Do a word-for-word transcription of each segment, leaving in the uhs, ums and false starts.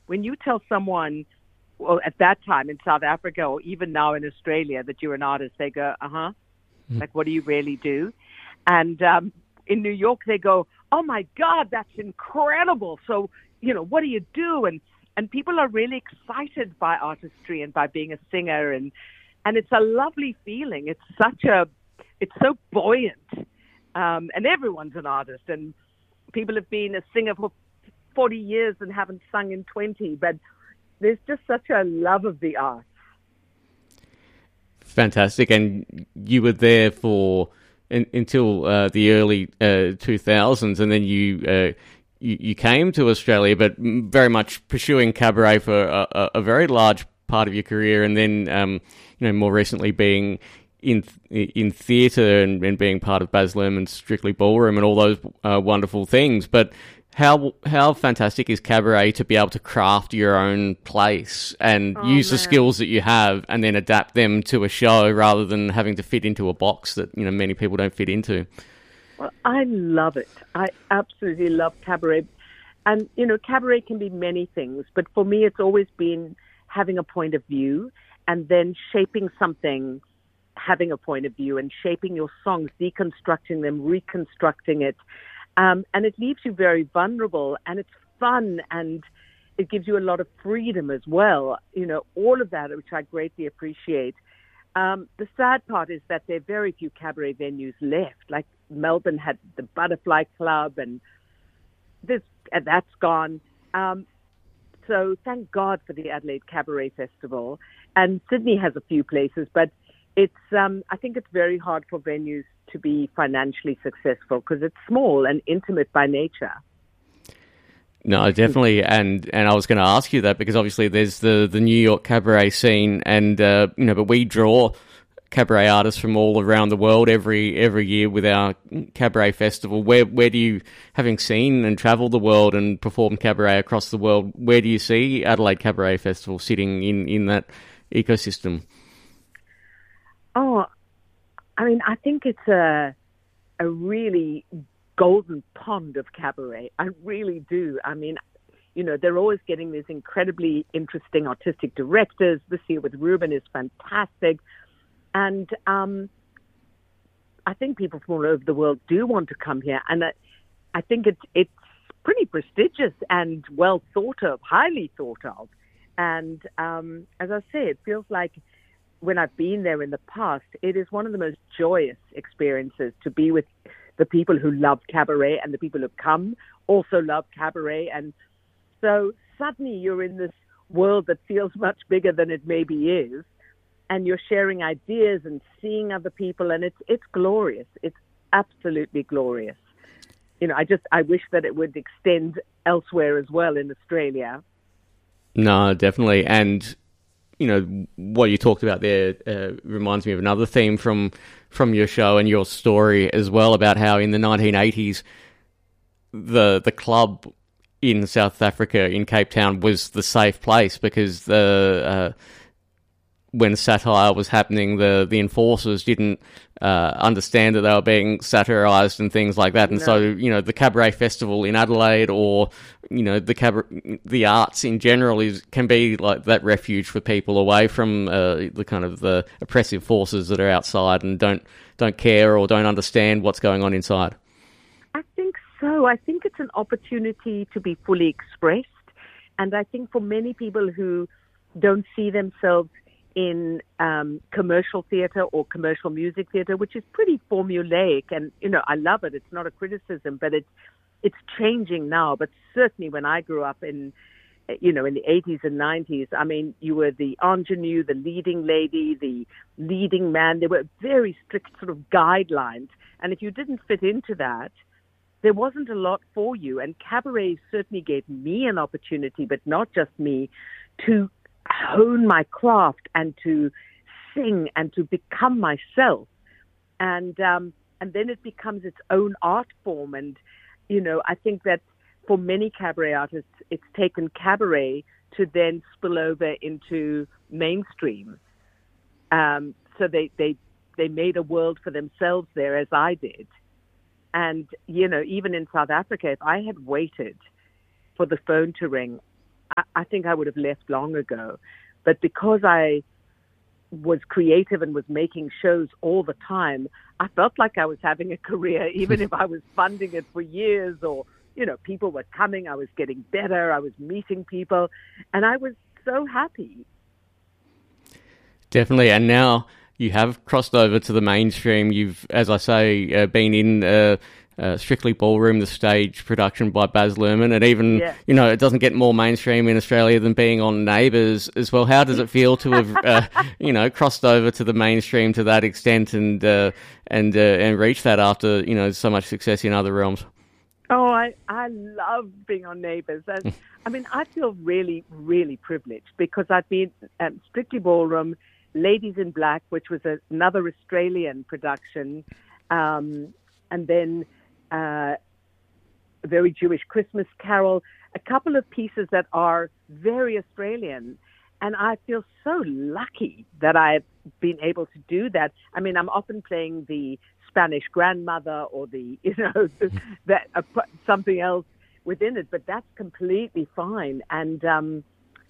when you tell someone, well, at that time in South Africa or even now in Australia, that you're an artist, they go, uh-huh, mm. like, what do you really do? And um, in New York, they go, oh, my God, that's incredible. So, you know, what do you do? And and people are really excited by artistry and by being a singer. And, and it's a lovely feeling. It's such a, it's so buoyant. Um, and everyone's an artist. And people have been a singer for forty years and haven't sung in twenty. But there's just such a love of the arts. Fantastic. And you were there for in, until uh, the early uh, two thousands, and then you, uh, you you came to Australia, but very much pursuing cabaret for a, a very large part of your career, and then um, you know, more recently being in in theatre and, and being part of Baz Luhrmann's Strictly Ballroom and all those uh, wonderful things. But how how fantastic is cabaret to be able to craft your own place and oh, use man. the skills that you have and then adapt them to a show rather than having to fit into a box that, you know, many people don't fit into? Well, I love it. I absolutely love cabaret. And, you know, cabaret can be many things, but for me it's always been having a point of view and then shaping something, having a point of view and shaping your songs, deconstructing them, reconstructing it. Um, and it leaves you very vulnerable, and it's fun, and it gives you a lot of freedom as well. You know, all of that, which I greatly appreciate. Um, the sad part is that there are very few cabaret venues left. Like Melbourne had the Butterfly Club, and this and that's gone. Um, so thank God for the Adelaide Cabaret Festival. And Sydney has a few places, but it's um, I think it's very hard for venues to be financially successful because it's small and intimate by nature. No, definitely, and and I was going to ask you that because obviously there's the, the New York cabaret scene, and uh, you know, but we draw cabaret artists from all around the world every every year with our cabaret festival. Where where do you, having seen and travelled the world and performed cabaret across the world, where do you see Adelaide Cabaret Festival sitting in, in that ecosystem? Oh, I mean, I think it's a a really golden pond of cabaret. I really do. I mean, you know, they're always getting these incredibly interesting artistic directors. This year with Ruben is fantastic. And um, I think people from all over the world do want to come here. And I, I think it's, it's pretty prestigious and well thought of, highly thought of. And um, as I say, it feels like when I've been there in the past, it is one of the most joyous experiences to be with the people who love cabaret, and the people who come also love cabaret. And so suddenly you're in this world that feels much bigger than it maybe is, and you're sharing ideas and seeing other people, and it's it's glorious. It's absolutely glorious. You know, I just I wish that it would extend elsewhere as well in Australia. No, definitely. And you know, what you talked about there uh, reminds me of another theme from from your show and your story as well, about how in the nineteen eighties the the club in South Africa, in Cape Town, was the safe place because the uh, when satire was happening, the the enforcers didn't uh, understand that they were being satirized and things like that. And No. so, you know, the Cabaret Festival in Adelaide, or, you know, the cabaret, the arts in general, is can be like that refuge for people away from uh, the kind of the oppressive forces that are outside and don't don't care or don't understand what's going on inside. I think so. I think it's an opportunity to be fully expressed. And I think for many people who don't see themselves in um, commercial theatre or commercial music theatre, which is pretty formulaic, and, you know, I love it. It's not a criticism, but it's it's changing now. But certainly when I grew up in, you know, in the eighties and nineties, I mean, you were the ingenue, the leading lady, the leading man. There were very strict sort of guidelines. And if you didn't fit into that, there wasn't a lot for you. And cabaret certainly gave me an opportunity, but not just me, to hone my craft and to sing and to become myself. And um, and then it becomes its own art form. And, you know, I think that for many cabaret artists, it's taken cabaret to then spill over into mainstream. Um, so they, they, they made a world for themselves there, as I did. And, you know, even in South Africa, if I had waited for the phone to ring, I, I think I would have left long ago. But because I was creative and was making shows all the time, I felt like I was having a career, even if I was funding it for years, or, you know, people were coming, I was getting better, I was meeting people, and I was so happy. Definitely. And now you have crossed over to the mainstream. You've, as I say, uh, been in uh, uh, Strictly Ballroom, the stage production by Baz Luhrmann, and even, yeah. you know, it doesn't get more mainstream in Australia than being on Neighbours as well. How does it feel to have, uh, you know, crossed over to the mainstream to that extent and uh, and uh, and reached that after, you know, so much success in other realms? Oh, I, I love being on Neighbours. And, I mean, I feel really, really privileged because I've been at Strictly Ballroom, Ladies in Black, which was a, another Australian production, um, and then uh, a very Jewish Christmas Carol, a couple of pieces that are very Australian. And I feel so lucky that I've been able to do that. I mean, I'm often playing the Spanish grandmother or the, you know, that uh, something else within it, but that's completely fine. And um,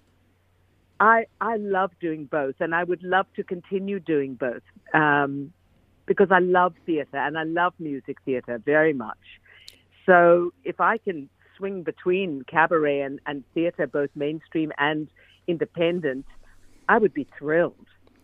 I I love doing both, and I would love to continue doing both um, because I love theatre and I love music theatre very much. So if I can swing between cabaret and, and theatre, both mainstream and independent, I would be thrilled.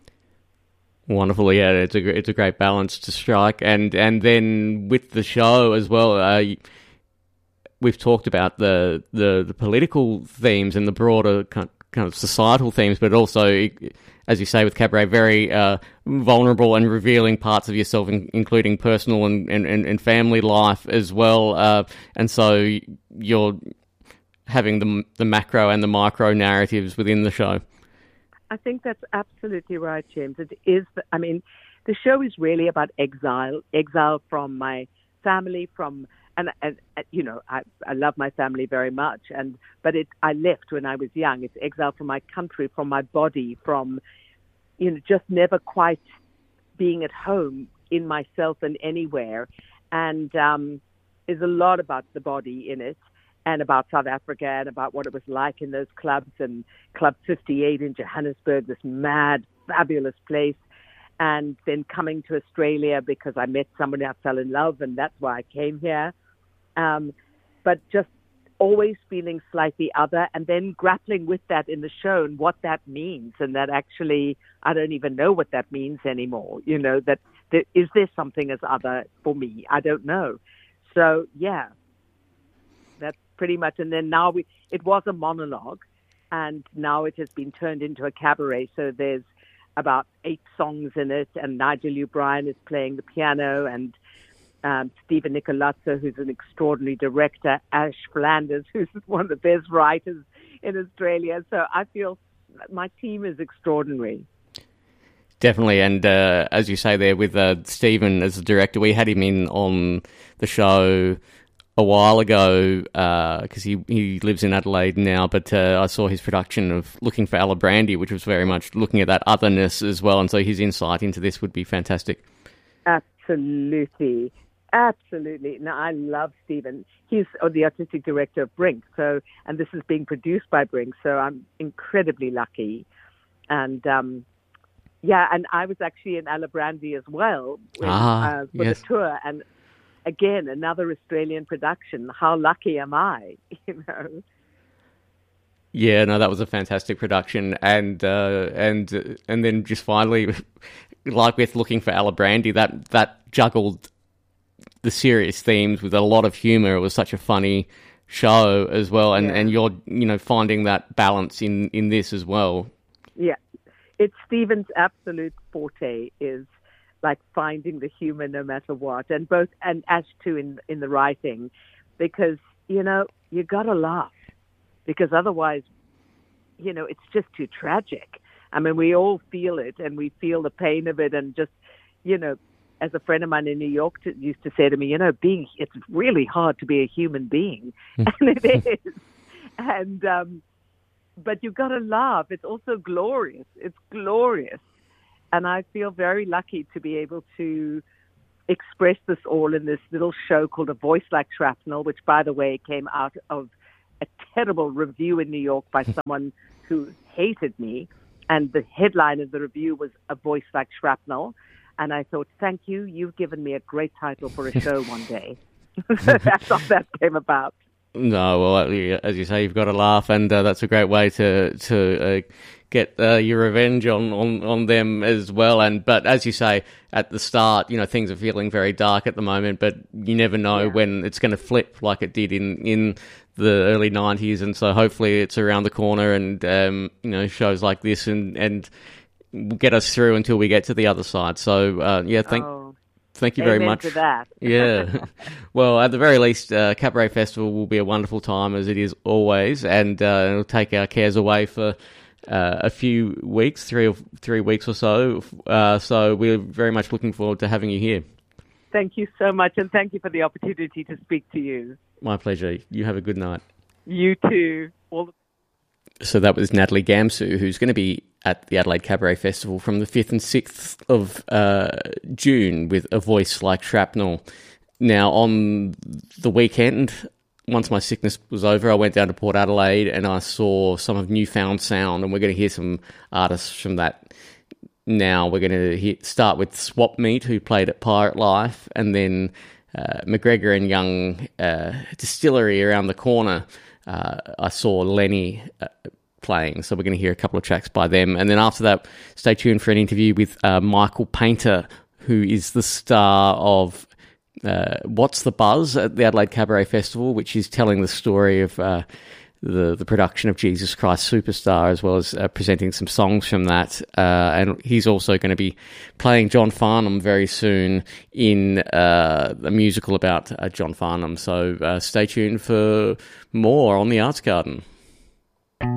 Wonderful, yeah. It's a it's a great balance to strike, and and then with the show as well. Uh, we've talked about the, the the political themes and the broader kind kind of societal themes, but also, as you say, with cabaret, very uh, vulnerable and revealing parts of yourself, in, including personal and, and, and family life as well. Uh, and so you're having the the macro and the micro narratives within the show. I think that's absolutely right, James. It is. I mean, the show is really about exile, exile from my family, from and, and you know, I, I love my family very much, and but it I left when I was young. It's exile from my country, from my body, from you know, just never quite being at home in myself and anywhere. And um, there's a lot about the body in it, and about South Africa, and about what it was like in those clubs, and Club fifty-eight in Johannesburg, this mad, fabulous place. And then coming to Australia because I met somebody I fell in love, and that's why I came here. Um, but just always feeling slightly other, and then grappling with that in the show and what that means, and that actually I don't even know what that means anymore. You know, that there, is there something as other for me? I don't know. So yeah, that's pretty much. And then now we, it was a monologue, and now it has been turned into a cabaret. So there's about eight songs in it, and Nigel O'Brien is playing the piano, and um, Stephen Nicolazzo, who's an extraordinary director, Ash Flanders, who's one of the best writers in Australia. So I feel my team is extraordinary. Definitely, and uh, as you say there, with uh, Stephen as the director, we had him in on the show a while ago because uh, he, he lives in Adelaide now, but uh, I saw his production of Looking for Alibrandi, which was very much looking at that otherness as well, and so his insight into this would be fantastic. Absolutely. Absolutely. No, I love Stephen. He's the artistic director of Brink, so and this is being produced by Brink, so I'm incredibly lucky. And um, yeah, and I was actually in Alibrandi as well when, ah, uh, for yes. the tour, and again, another Australian production. How lucky am I, you know? Yeah, no, that was a fantastic production, and uh, and uh, and then just finally, like with Looking for Alibrandi, that that juggled the serious themes with a lot of humour. It was such a funny show as well, and, yeah. and you're you know finding that balance in, in this as well. Yeah, it's Stephen's absolute forte is like finding the humor no matter what, and both and Ash too in in the writing, because you know you gotta laugh, because otherwise, you know, it's just too tragic. I mean, we all feel it, and we feel the pain of it, and just you know, as a friend of mine in New York t- used to say to me, you know, being it's really hard to be a human being, and it is, and um, but you gotta laugh. It's also glorious. It's glorious. And I feel very lucky to be able to express this all in this little show called A Voice Like Shrapnel, which, by the way, came out of a terrible review in New York by someone who hated me. And the headline of the review was A Voice Like Shrapnel. And I thought, thank you. You've given me a great title for a show one day. That's how that came about. No, well, as you say, you've got to laugh, and uh, that's a great way to to uh, get uh, your revenge on, on, on them as well. And but as you say at the start, you know, things are feeling very dark at the moment, but you never know yeah. when it's going to flip like it did in, in the early nineties. And so hopefully it's around the corner, and um, you know, shows like this and and will get us through until we get to the other side. So uh, yeah, thank. Oh. Thank you very Amen much. To that. Yeah. Well, at the very least, uh, Cabaret Festival will be a wonderful time, as it is always, and uh, it'll take our cares away for uh, a few weeks, three or three weeks or so. Uh, so we're very much looking forward to having you here. Thank you so much, and thank you for the opportunity to speak to you. My pleasure. You have a good night. You too. All the- So that was Natalie Gamsu, who's going to be at the Adelaide Cabaret Festival from the fifth and sixth of uh, June with A Voice Like Shrapnel. Now, on the weekend, once my sickness was over, I went down to Port Adelaide and I saw some of Newfound Sound, and we're going to hear some artists from that. Now, we're going to hear, start with Swap Meat, who played at Pirate Life, and then uh, McGregor and Young uh, Distillery around the corner. Uh, I saw Lenny uh, playing, so we're going to hear a couple of tracks by them. And then after that, stay tuned for an interview with uh, Michael Painter, who is the star of uh, What's the Buzz at the Adelaide Cabaret Festival, which is telling the story of uh, the, the production of Jesus Christ Superstar, as well as uh, presenting some songs from that. Uh, and he's also going to be playing John Farnham very soon in uh, a musical about uh, John Farnham. So uh, stay tuned for more on The Arts Garden.